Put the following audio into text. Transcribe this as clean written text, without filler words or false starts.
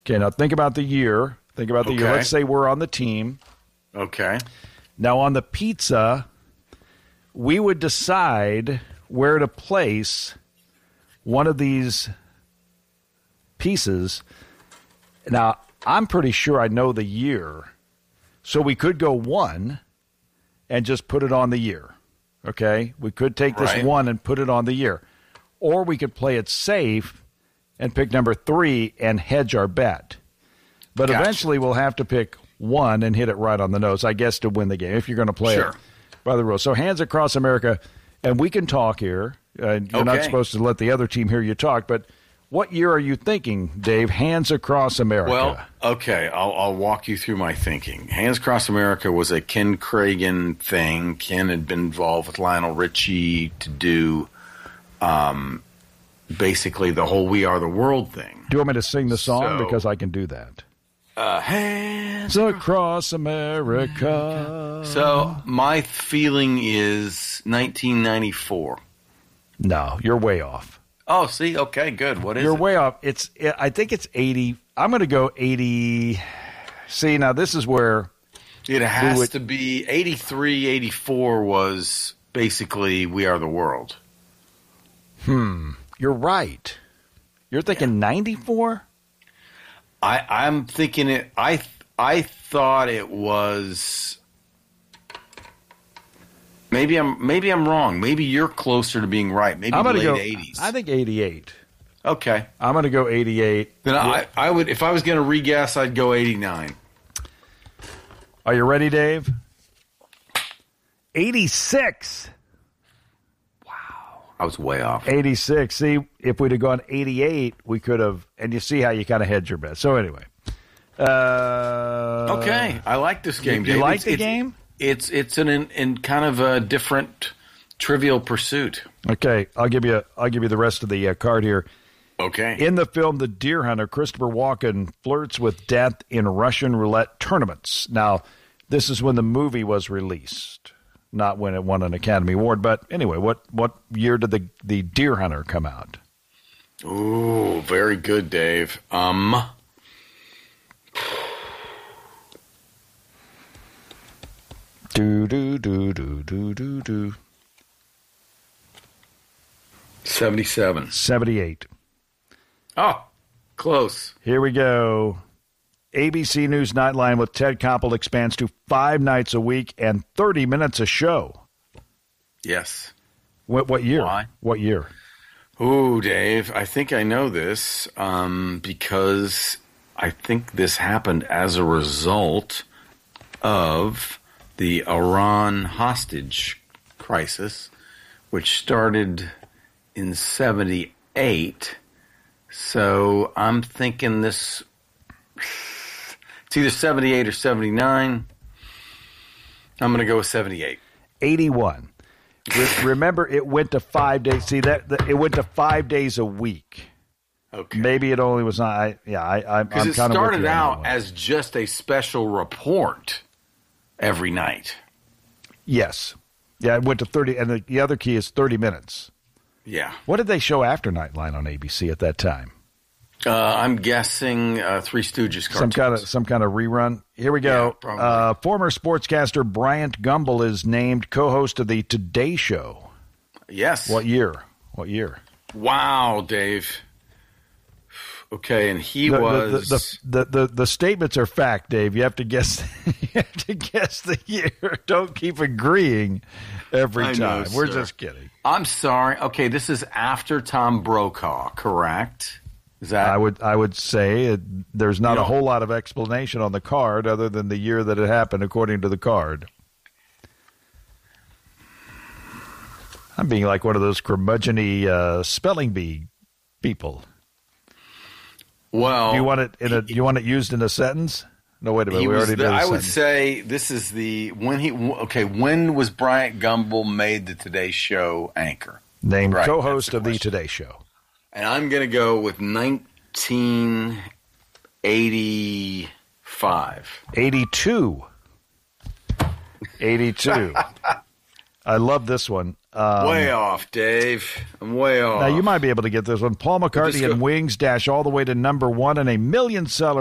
Okay, now think about the year. Think about the year. Let's say we're on the team. Okay. Now, on the pizza, we would decide where to place one of these pieces. Now, I'm pretty sure I know the year. So we could go 1 and just put it on the year. Okay? We could take this 1 and put it on the year. Or we could play it safe and pick number 3 and hedge our bet. But eventually we'll have to pick 1 and hit it right on the nose, I guess, to win the game, if you're going to play it by the rules. So Hands Across America, and we can talk here. You're not supposed to let the other team hear you talk, but what year are you thinking, Dave? Hands Across America. Well, okay, I'll walk you through my thinking. Hands Across America was a Ken Cragen thing. Ken had been involved with Lionel Richie to do basically the whole We Are the World thing. Do you want me to sing the song? Because I can do that. Hands Across America. So my feeling is 1994. No, you're way off. Oh, see? Okay, good. What is You're it? way off. I think it's 80. I'm going to go 80. See, now this is where it has to be 83, 84 was basically We Are the World. You're right. You're thinking 94? I'm thinking it. I thought it was. Maybe I'm wrong. Maybe you're closer to being right. Maybe late 80s. I think 88. Okay, I'm going to go 88. Then I would, if I was going to re-guess, I'd go 89. Are you ready, Dave? 86. I was way off. 86. See, if we'd have gone 88, we could have. And you see how you kind of hedge your bet. So anyway. Okay, I like this game. You like the game? It's in kind of a different Trivial Pursuit. Okay, I'll give you the rest of the card here. Okay. In the film The Deer Hunter, Christopher Walken flirts with death in Russian roulette tournaments. Now, this is when the movie was released, not when it won an Academy Award. But anyway, what year did the Deer Hunter come out? Ooh, very good, Dave. Do. 77. 78. Oh, close. Here we go. ABC News Nightline with Ted Koppel expands to 5 nights a week and 30 minutes a show. Yes. What year? Why? What year? Ooh, Dave, I think I know this because I think this happened as a result of the Iran hostage crisis, which started in 78. So I'm thinking this, it's either 78 or 79. I'm going to go with 78. 81. Remember, it went to 5 days. See, it went to 5 days a week. Okay. Maybe it only was not. I'm because it kind of started out as just a special report every night. Yes. Yeah, it went to 30, and the other key is 30 minutes. Yeah. What did they show after Nightline on ABC at that time? I'm guessing Three Stooges cartoons. Some kind of rerun. Here we go. Yeah, former sportscaster Bryant Gumbel is named co-host of the Today Show. Yes. What year? Wow, Dave. Okay, and he was the statements are fact, Dave. You have to guess. You have to guess the year. Don't keep agreeing every time. We're just kidding. I'm sorry. Okay, this is after Tom Brokaw, correct? Is that? I would say there's not a whole lot of explanation on the card other than the year that it happened, according to the card. I'm being like one of those curmudgeon-y spelling bee people. Well, do you want it used in a sentence? No, wait a minute. We already did. I would say this is when was Bryant Gumbel made the Today Show anchor? Named co-host of the Today Show. And I'm going to go with 1985. 82. I love this one. Way off, Dave. I'm way off. Now, you might be able to get this one. Paul McCartney and Wings dash all the way to number 1 in a million-seller